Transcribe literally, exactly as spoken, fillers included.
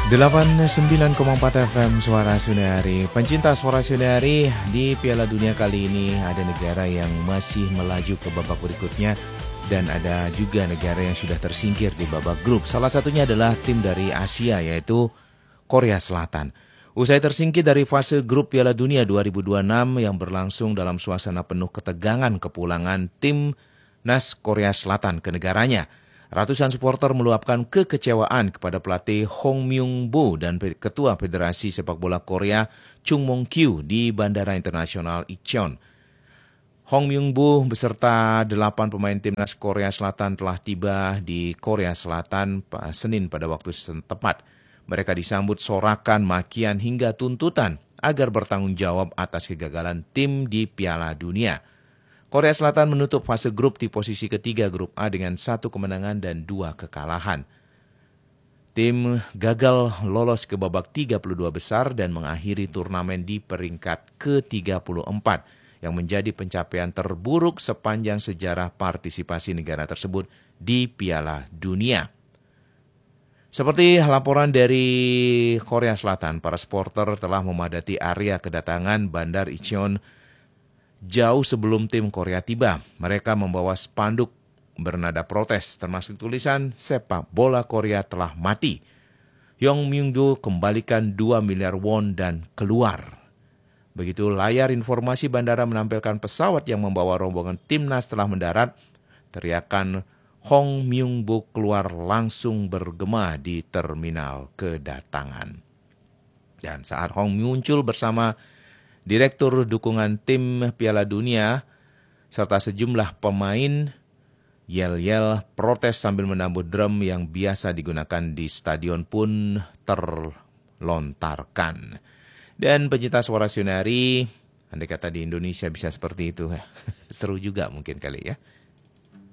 delapan puluh sembilan koma empat F M Suara Sunari. Pencinta Suara Sunari, di Piala Dunia kali ini ada negara yang masih melaju ke babak berikutnya dan ada juga negara yang sudah tersingkir di babak grup. Salah satunya adalah tim dari Asia, yaitu Korea Selatan. Usai tersingkir dari fase grup Piala Dunia dua ribu dua puluh enam yang berlangsung dalam suasana penuh ketegangan kepulangan tim Nas Korea Selatan ke negaranya, ratusan supporter meluapkan kekecewaan kepada pelatih Hong Myung-bo dan Ketua Federasi Sepak Bola Korea Chung Mong-kyu di Bandara Internasional Incheon. Hong Myung-bo beserta delapan pemain timnas Korea Selatan telah tiba di Korea Selatan Senin pada waktu setempat. Mereka disambut sorakan, makian hingga tuntutan agar bertanggung jawab atas kegagalan tim di Piala Dunia. Korea Selatan menutup fase grup di posisi ketiga grup A dengan satu kemenangan dan dua kekalahan. Tim gagal lolos ke babak tiga puluh dua besar dan mengakhiri turnamen di peringkat ke tiga puluh empat yang menjadi pencapaian terburuk sepanjang sejarah partisipasi negara tersebut di Piala Dunia. Seperti laporan dari Korea Selatan, para supporter telah memadati area kedatangan Bandar Incheon jauh sebelum tim Korea tiba. Mereka membawa spanduk bernada protes, termasuk tulisan "Sepak bola Korea telah mati. Hong Myung-do kembalikan dua miliar won dan keluar." Begitu layar informasi bandara menampilkan pesawat yang membawa rombongan timnas telah mendarat, teriakan Hong Myung-bo keluar langsung bergema di terminal kedatangan. Dan saat Hong muncul bersama Direktur Dukungan Tim Piala Dunia serta sejumlah pemain, yel-yel protes sambil menambut drum yang biasa digunakan di stadion pun terlontarkan. Dan pencinta Suara Sunari, andai kata di Indonesia bisa seperti itu, seru juga mungkin kali ya.